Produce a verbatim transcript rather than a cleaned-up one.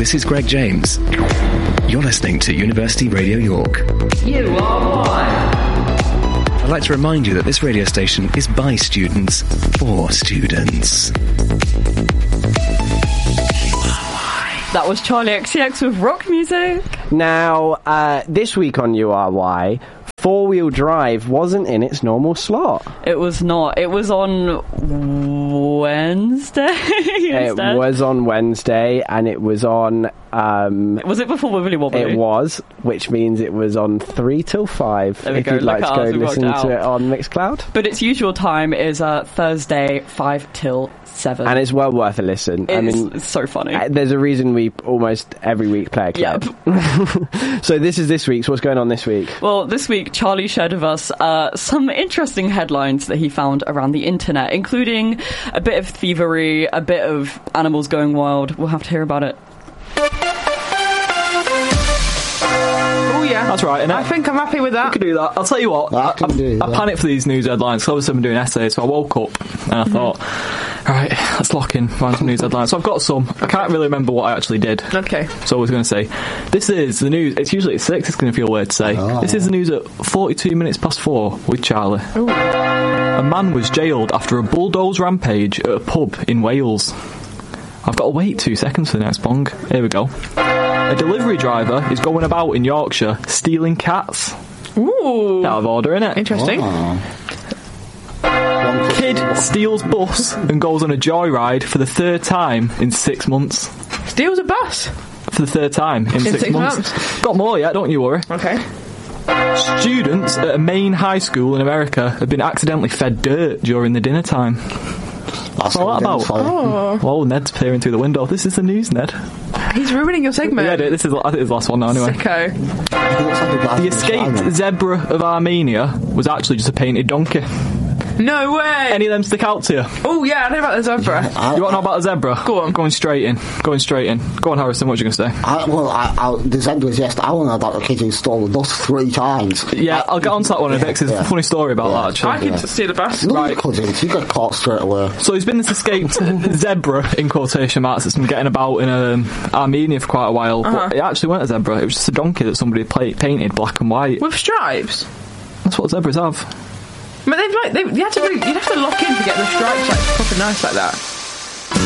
this is Greg James. You're listening to University Radio York. U R Y. I'd like to remind you that this radio station is by students, for students. That was Charlie X C X with rock music. Now, uh, this week on U R Y, four-wheel drive wasn't in its normal slot. It was not. It was on Wednesday. It was on Wednesday, and it was on... Um, was it before Wibbly Wobbly? It was, which means it was on three till five. There we if go. you'd Look like to at go us, we listen worked it to out. it on Mixcloud. But its usual time is uh, Thursday, five till seven. And it's well worth a listen. It's, I mean, it's so funny. Uh, there's a reason we almost every week play a clip. Yep. So this is this week's. What's going on this week? Well, this week Charlie shared with us uh, some interesting headlines that he found around the internet, including a bit of thievery, a bit of animals going wild. We'll have to hear about it. Oh yeah, that's right. And I think I'm happy with that. We could do that. I'll tell you what. I, can I, do I that. panicked for these news headlines because obviously I've been doing essays, so I woke up and I thought, right, let's lock in, find some news headlines. So I've got some. I can't really remember what I actually did. Okay. So I was going to say, this is the news. It's usually at six. It's going to feel weird to say. Oh. This is the news at forty-two minutes past four with Charlie. Ooh. A man was jailed after a bulldoze rampage at a pub in Wales. I've got to wait two seconds for the next bong. Here we go. A delivery driver is going about in Yorkshire stealing cats. Ooh. Out of order, innit? Interesting. Oh. Kid steals bus and goes on a joyride for the third time in six months. Steals a bus? For the third time in, In six, six months. months. Got more yet, don't you worry. Okay. Students at a Maine high school in America have been accidentally fed dirt during the dinner time. That's all that about. Oh. Oh, Ned's peering through the window. This is the news, Ned. He's ruining your segment. Yeah, this is, I think it's the last one now, anyway. Sicko. The escaped zebra of Armenia was actually just a painted donkey. No way. Any of them stick out to you? Oh yeah, I know about the zebra. I, You want to know about the zebra? Go on. Going straight in. Going straight in. Go on, Harrison, what are you going to say? I, well, I, I, the zebras, yes, I want to know about the kid who stole the bus three times. Yeah, I'll get on to that one in a bit, 'cause there's Yeah. a funny story about Yeah. that, actually. I could steal a bus. No, Right. you couldn't. You got caught straight away. So he's been this escaped zebra, in quotation marks, that's been getting about in um, Armenia for quite a while. Uh-huh. But it actually weren't a zebra, it was just a donkey that somebody pla- painted black and white. With stripes. That's what zebras have. But they've like they, you have to really, you'd have to lock in to get the stripes like proper nice like that.